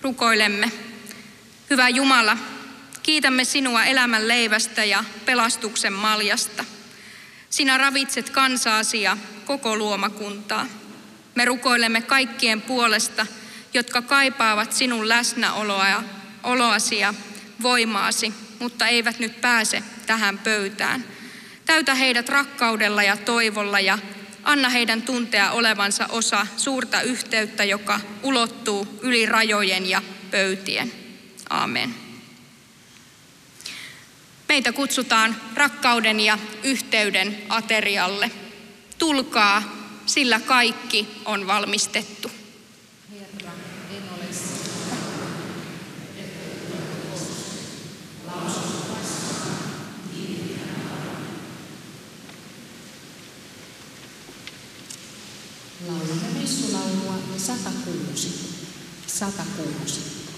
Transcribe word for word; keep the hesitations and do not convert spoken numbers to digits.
Rukoilemme. Hyvä Jumala, kiitämme sinua elämän leivästä ja pelastuksen maljasta. Sinä ravitset kansaasi ja koko luomakuntaa. Me rukoilemme kaikkien puolesta, jotka kaipaavat sinun läsnäoloa ja oloasi ja voimaasi, mutta eivät nyt pääse tähän pöytään. Täytä heidät rakkaudella ja toivolla ja anna heidän tuntea olevansa osa suurta yhteyttä, joka ulottuu yli rajojen ja pöytien. Aamen. Meitä kutsutaan rakkauden ja yhteyden aterialle. Tulkaa, sillä kaikki on valmistettu. Herra, en ole Laulamme messulaulua sata kuusi. sata kuusi.